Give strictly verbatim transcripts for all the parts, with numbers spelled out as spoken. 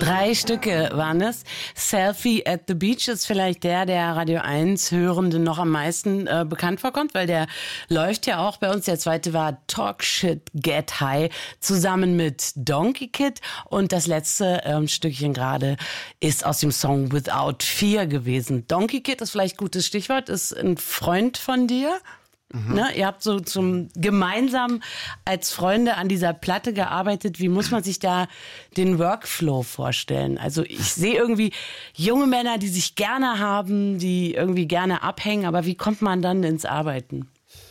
Drei Stücke waren es. Selfie at the Beach ist vielleicht der, der Radio eins Hörenden noch am meisten äh, bekannt vorkommt, weil der läuft ja auch bei uns. Der zweite war Talk Shit Get High zusammen mit Donkey Kid. Und das letzte ähm, Stückchen gerade ist aus dem Song Without Fear gewesen. Donkey Kid ist vielleicht ein gutes Stichwort, ist ein Freund von dir. Mhm. Ne, ihr habt so zum gemeinsam als Freunde an dieser Platte gearbeitet. Wie muss man sich da den Workflow vorstellen? Also ich sehe irgendwie junge Männer, die sich gerne haben, die irgendwie gerne abhängen, aber wie kommt man dann ins Arbeiten?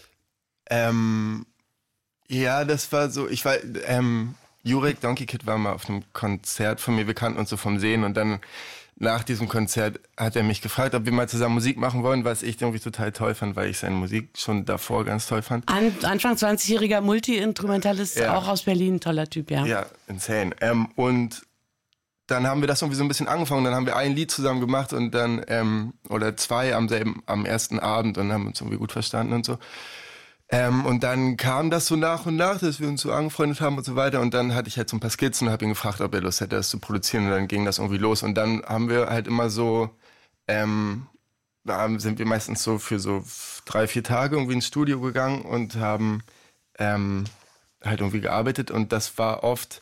Ähm, ja, das war so, ich war, ähm, Jurek Donkey Kid war mal auf einem Konzert von mir, wir kannten uns so vom Sehen, und dann nach diesem Konzert hat er mich gefragt, ob wir mal zusammen Musik machen wollen, was ich irgendwie total toll fand, weil ich seine Musik schon davor ganz toll fand. An, Anfang zwanzigjähriger Multi-Instrumentalist, ja. Auch aus Berlin, toller Typ, ja. Ja, insane. Ähm, und dann haben wir das irgendwie so ein bisschen angefangen, dann haben wir ein Lied zusammen gemacht und dann, ähm, oder zwei am selben, am ersten Abend, und haben uns irgendwie gut verstanden und so. Ähm, und dann kam das so nach und nach, dass wir uns so angefreundet haben und so weiter. Und dann hatte ich halt so ein paar Skizzen und habe ihn gefragt, ob er Lust hätte, das zu produzieren. Und dann ging das irgendwie los. Und dann haben wir halt immer so, ähm, da sind wir meistens so für so drei, vier Tage irgendwie ins Studio gegangen und haben ähm, halt irgendwie gearbeitet. Und das war oft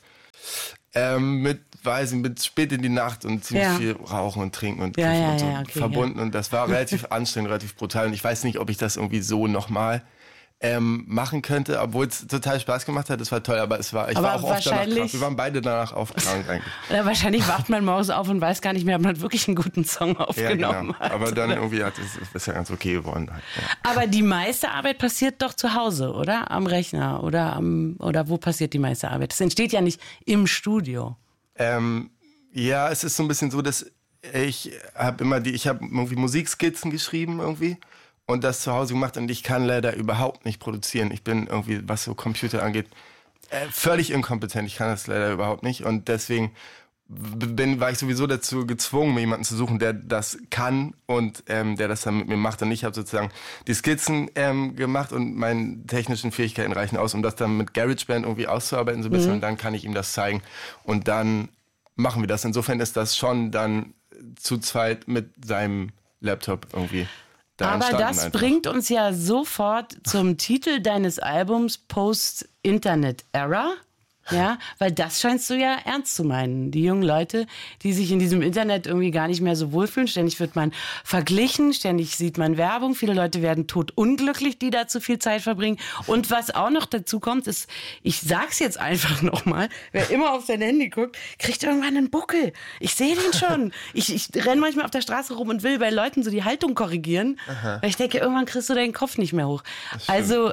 ähm, mit, weiß ich, mit spät in die Nacht und ziemlich ja. viel Rauchen und Trinken und, ja, ja, und so ja, okay, verbunden. Ja. Und das war relativ anstrengend, relativ brutal. Und ich weiß nicht, ob ich das irgendwie so nochmal Ähm, machen könnte, obwohl es total Spaß gemacht hat. Es war toll, aber es war, ich aber war auch oft danach krank. Wir waren beide danach auch krank eigentlich. Oder wahrscheinlich wacht man morgens auf und weiß gar nicht mehr, ob man wirklich einen guten Song aufgenommen ja, genau. hat. Aber dann irgendwie hat es, ist ja ganz okay geworden. Halt, ja. Aber die meiste Arbeit passiert doch zu Hause, oder? Am Rechner oder am, oder wo passiert die meiste Arbeit? Das entsteht ja nicht im Studio. Ähm, ja, es ist so ein bisschen so, dass ich habe immer die, ich habe irgendwie Musikskizzen geschrieben irgendwie. Und das zu Hause gemacht, und ich kann leider überhaupt nicht produzieren. Ich bin irgendwie, was so Computer angeht, äh, völlig inkompetent. Ich kann das leider überhaupt nicht. Und deswegen bin, war ich sowieso dazu gezwungen, mir jemanden zu suchen, der das kann und ähm, der das dann mit mir macht. Und ich habe sozusagen die Skizzen ähm, gemacht, und meine technischen Fähigkeiten reichen aus, um das dann mit GarageBand irgendwie auszuarbeiten so ein bisschen. Mhm. Und dann kann ich ihm das zeigen. Und dann machen wir das. Insofern ist das schon dann zu zweit mit seinem Laptop irgendwie. Da Aber das einfach. Bringt uns ja sofort zum Titel deines Albums Post-Internet-Era. Ja, weil das scheinst du ja ernst zu meinen. Die jungen Leute, die sich in diesem Internet irgendwie gar nicht mehr so wohlfühlen. Ständig wird man verglichen, ständig sieht man Werbung. Viele Leute werden totunglücklich, die da zu viel Zeit verbringen. Und was auch noch dazu kommt, ist, ich sag's jetzt einfach nochmal, wer immer auf sein Handy guckt, kriegt irgendwann einen Buckel. Ich sehe den schon. Ich, ich renne manchmal auf der Straße rum und will bei Leuten so die Haltung korrigieren. Aha. Weil ich denke, irgendwann kriegst du deinen Kopf nicht mehr hoch. Also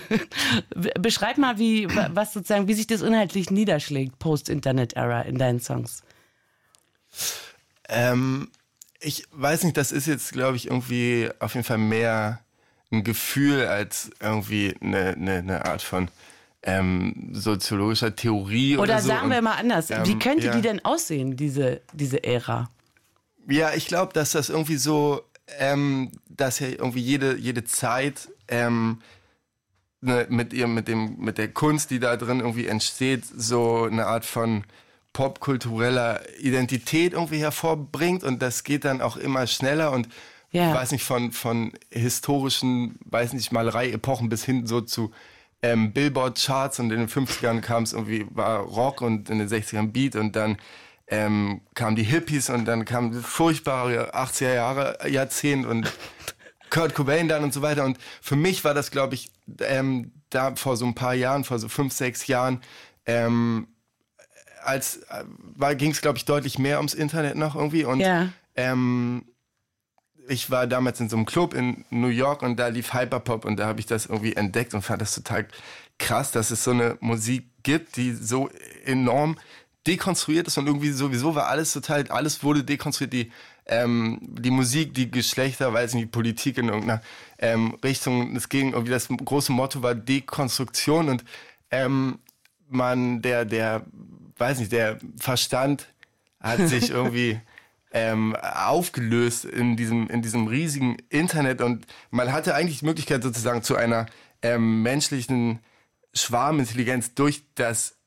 beschreib mal, wie, was sozusagen, wie sich das inhaltlich niederschlägt, Post-Internet-Era in deinen Songs. Ähm, ich weiß nicht, das ist jetzt, glaube ich, irgendwie auf jeden Fall mehr ein Gefühl als irgendwie eine, eine, eine Art von ähm, soziologischer Theorie oder, oder so. Oder sagen wir und, mal anders, ähm, wie könnte ja. die denn aussehen, diese, diese Ära? Ja, ich glaube, dass das irgendwie so, ähm, dass ja irgendwie jede, jede Zeit ähm, Ne, mit ihr, mit dem, mit der Kunst, die da drin irgendwie entsteht, so eine Art von popkultureller Identität irgendwie hervorbringt, und das geht dann auch immer schneller und yeah. ich weiß nicht, von, von historischen, weiß nicht, Malerei-Epochen bis hin so zu ähm, Billboard-Charts, und in den fünfzigern kam es irgendwie, war Rock, und in den sechzigern Beat, und dann ähm, kamen die Hippies, und dann kam das furchtbare achtziger Jahre Jahrzehnt und Kurt Cobain dann und so weiter. Und für mich war das, glaube ich, ähm, da vor so ein paar Jahren, vor so fünf, sechs Jahren, ähm, als äh, ging es, glaube ich, deutlich mehr ums Internet noch irgendwie. Und ja. ähm, ich war damals in so einem Club in New York, und da lief Hyperpop, und da habe ich das irgendwie entdeckt und fand das total krass, dass es so eine Musik gibt, die so enorm dekonstruiert ist, und irgendwie sowieso war alles total, alles wurde dekonstruiert, die Ähm, die Musik, die Geschlechter, weiß nicht, die Politik in irgendeiner ähm, Richtung. Es ging irgendwie, das große Motto war Dekonstruktion, und ähm, man, der, der, weiß nicht, der Verstand hat sich irgendwie ähm, aufgelöst in diesem, in diesem riesigen Internet, und man hatte eigentlich die Möglichkeit sozusagen zu einer ähm, menschlichen Schwarmintelligenz durch das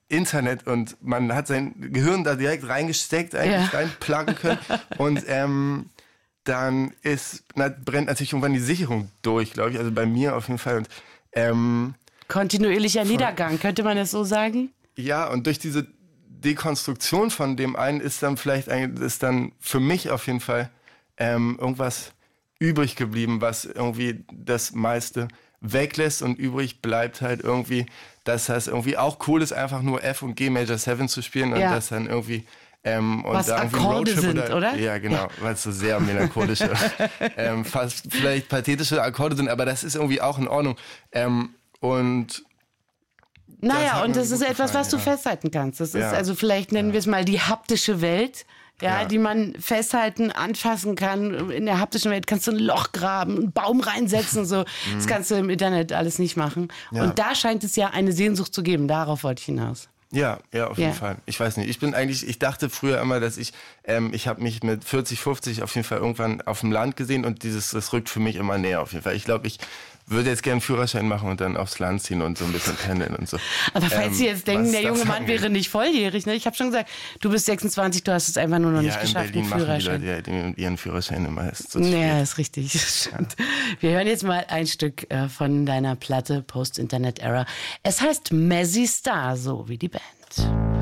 Internet und man hat sein Gehirn da direkt reingesteckt, eigentlich Ja. reinpluggen können. Und ähm, dann ist, na, brennt natürlich irgendwann die Sicherung durch, glaube ich. Also bei mir auf jeden Fall. Und ähm, Kontinuierlicher Niedergang, könnte man das so sagen? ja, und durch diese Dekonstruktion von dem einen ist dann vielleicht ein, ist dann für mich auf jeden Fall ähm, irgendwas übrig geblieben, was irgendwie das meiste weglässt und übrig bleibt halt irgendwie, dass das irgendwie auch cool ist, einfach nur F und G Major sieben zu spielen und Ja. das dann irgendwie ähm, und Was da irgendwie ein Akkorde Roadtrip sind, oder? Ja, genau, Ja. weil es so sehr melancholische, ähm, fast vielleicht pathetische Akkorde sind, aber das ist irgendwie auch in Ordnung. Ähm, und Das Naja, hat und mir das ist gut etwas, gefallen, was du ja. festhalten kannst. Das ist Ja. also vielleicht, nennen wir es mal, die haptische Welt, ja, Ja. die man festhalten, anfassen kann. In der haptischen Welt kannst du ein Loch graben, einen Baum reinsetzen, so. Das kannst du im Internet alles nicht machen. Mhm. Ja. Und da scheint es ja eine Sehnsucht zu geben. Darauf wollte ich hinaus. Ja, ja, auf Ja. jeden Fall. Ich weiß nicht, ich bin eigentlich, ich dachte früher immer, dass ich, ähm, ich habe mich mit vierzig, fünfzig auf jeden Fall irgendwann auf dem Land gesehen und dieses, das rückt für mich immer näher auf jeden Fall. Ich glaube, ich würde jetzt gerne einen Führerschein machen und dann aufs Land ziehen und so ein bisschen pendeln und so. Aber falls Ähm, Sie jetzt denken, was der das junge Mann angeht. wäre nicht volljährig, ne? Ich habe schon gesagt, du bist sechsundzwanzig, du hast es einfach nur noch Ja, nicht in geschafft, Berlin einen machen die Führerschein. Leute ja den- ihren Führerschein immer erst so Ja, spät. ist richtig. Das stimmt. Wir hören jetzt mal ein Stück äh, von deiner Platte Post-Internet Era. Es heißt Mazzy Star, so wie die Band.